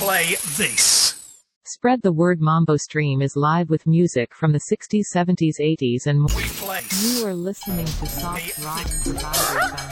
play this. Spread the word. Mambo Stream is live with music from the 60s, 70s, 80s and more. We play. You are listening to Soft Rock Survivors on